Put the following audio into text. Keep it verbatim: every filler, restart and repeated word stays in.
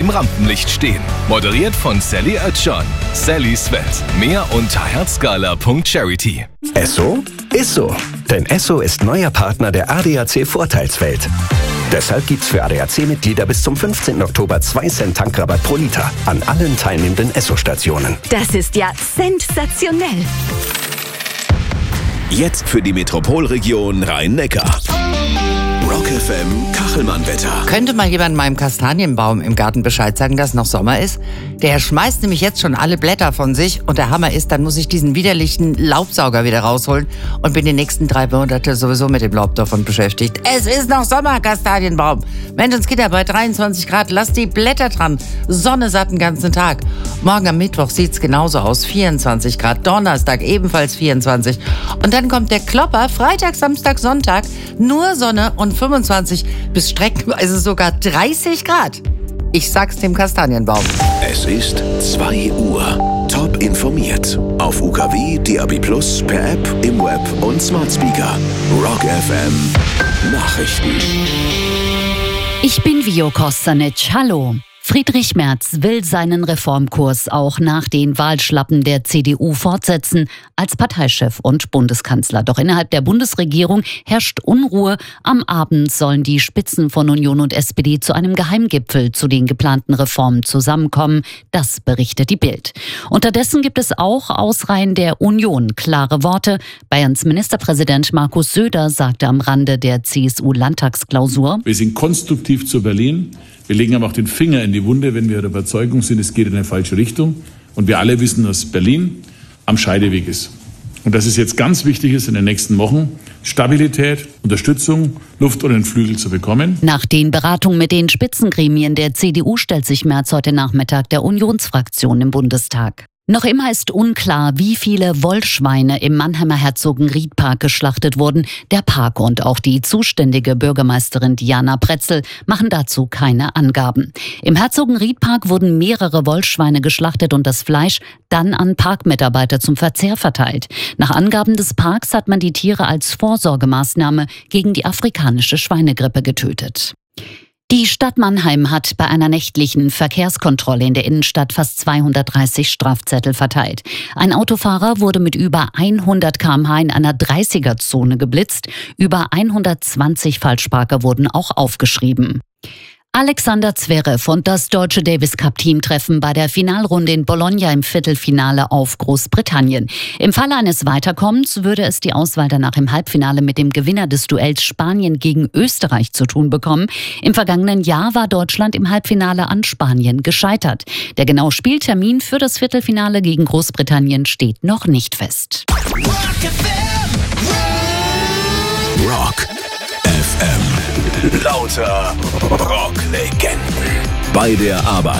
im Rampenlicht stehen. Moderiert von Sally Oetschan. Sallys Welt. Mehr unter herzskala punkt charity. Esso ist so. Denn Esso ist neuer Partner der A D A C Vorteilswelt. Deshalb gibt's für A D A C-Mitglieder bis zum fünfzehnten Oktober zwei Cent Tankrabatt pro Liter an allen teilnehmenden Esso-Stationen. Das ist ja sensationell. Jetzt für die Metropolregion Rhein-Neckar. Rock F M Kachelmann-Wetter. Könnte mal jemand meinem Kastanienbaum im Garten Bescheid sagen, dass noch Sommer ist? Der schmeißt nämlich jetzt schon alle Blätter von sich und der Hammer ist, dann muss ich diesen widerlichen Laubsauger wieder rausholen und bin die nächsten drei Monate sowieso mit dem Laub davon beschäftigt. Es ist noch Sommer, Kastanienbaum. Menschenskinder, bei dreiundzwanzig Grad, lass die Blätter dran. Sonne satt den ganzen Tag. Morgen am Mittwoch sieht's genauso aus, vierundzwanzig Grad. Donnerstag ebenfalls vierundzwanzig. Und dann kommt der Klopper, Freitag, Samstag, Sonntag, nur Sonne und fünfundzwanzig bis streckenweise sogar dreißig Grad. Ich sag's dem Kastanienbaum. Es ist zwei Uhr. Top informiert. Auf U K W, D A B plus, per App, im Web und Smart Speaker. Rock F M Nachrichten. Ich bin Vio Kostanic. Hallo. Friedrich Merz will seinen Reformkurs auch nach den Wahlschlappen der C D U fortsetzen als Parteichef und Bundeskanzler. Doch innerhalb der Bundesregierung herrscht Unruhe. Am Abend sollen die Spitzen von Union und S P D zu einem Geheimgipfel zu den geplanten Reformen zusammenkommen. Das berichtet die Bild. Unterdessen gibt es auch aus Reihen der Union klare Worte. Bayerns Ministerpräsident Markus Söder sagte am Rande der C S U-Landtagsklausur: Wir sind konstruktiv zu Berlin. Wir legen aber auch den Finger in die Wunde, wenn wir der Überzeugung sind, es geht in eine falsche Richtung. Und wir alle wissen, dass Berlin am Scheideweg ist. Und dass es jetzt ganz wichtig ist, in den nächsten Wochen Stabilität, Unterstützung, Luft unter den Flügel zu bekommen. Nach den Beratungen mit den Spitzengremien der C D U stellt sich Merz heute Nachmittag der Unionsfraktion im Bundestag. Noch immer ist unklar, wie viele Wollschweine im Mannheimer Herzogenried-Park geschlachtet wurden. Der Park und auch die zuständige Bürgermeisterin Diana Pretzel machen dazu keine Angaben. Im Herzogenried-Park wurden mehrere Wollschweine geschlachtet und das Fleisch dann an Parkmitarbeiter zum Verzehr verteilt. Nach Angaben des Parks hat man die Tiere als Vorsorgemaßnahme gegen die afrikanische Schweinegrippe getötet. Die Stadt Mannheim hat bei einer nächtlichen Verkehrskontrolle in der Innenstadt fast zweihundertdreißig Strafzettel verteilt. Ein Autofahrer wurde mit über hundert Kilometer pro Stunde in einer dreißiger-Zone geblitzt. Über hundertzwanzig Falschparker wurden auch aufgeschrieben. Alexander Zverev und das deutsche Davis-Cup-Team treffen bei der Finalrunde in Bologna im Viertelfinale auf Großbritannien. Im Falle eines Weiterkommens würde es die Auswahl danach im Halbfinale mit dem Gewinner des Duells Spanien gegen Österreich zu tun bekommen. Im vergangenen Jahr war Deutschland im Halbfinale an Spanien gescheitert. Der genaue Spieltermin für das Viertelfinale gegen Großbritannien steht noch nicht fest. Rock F M. Lauter Rocklegenden. Bei der Arbeit.